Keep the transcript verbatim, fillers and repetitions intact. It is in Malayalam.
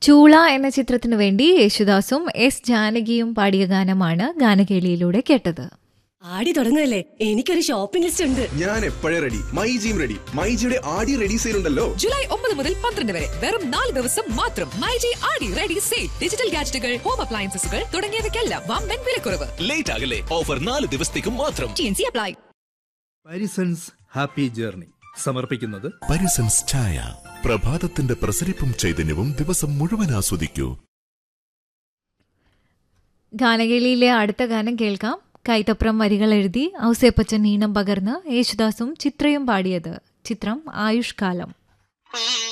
ചൂള എന്ന ചിത്രത്തിനു വേണ്ടി യേശുദാസും എസ് ജാനകിയും പാടിയ ഗാനമാണ് ഗാനകേളിയിലൂടെ കേട്ടത്. ആടി തുടങ്ങല്ലേ, എനിക്കൊരു ഷോപ്പിംഗ് ലിസ്റ്റ് ഉണ്ട്. ഞാൻ എപ്പോഴേ റെഡി. മൈജിയും റെഡി. മൈജിയുടെ ആടി റെഡി സെയിൽ ഉണ്ടല്ലോ. ജൂലൈ ഒമ്പത് മുതൽ പന്ത്രണ്ട് വരെ വെറും നാല് ദിവസം മാത്രം. മൈജി ആടി റെഡി സെയിൽ. ഡിജിറ്റൽ ഗാഡ്ജറ്റുകൾ, ഹോം അപ്ലയൻസസുകൾ തുടങ്ങിയവയ്ക്കെല്ലാം വമ്പൻ വിലക്കുറവ്. ലേറ്റ് ആകല്ലേ, ഓഫർ നാല് ദിവസത്തേക്കും മാത്രം. T N C apply. Parisons happy journey സമർപ്പിക്കുന്നത് പാരിസൺസ് ചായ. പ്രഭാതത്തിന്റെ പ്രസരിപ്പും ചൈതന്യവും ദിവസം മുഴുവൻ ആസ്വദിക്കൂ. ഗാനകേളിയിലെ അടുത്ത ഗാനം കേൾക്കാം. കൈതപ്രം വരികൾ എഴുതി ഔസേപ്പച്ചൻ ഈണം പകർന്ന് യേശുദാസും ചിത്രയും പാടിയത്. ചിത്രം ആയുഷ്കാലം.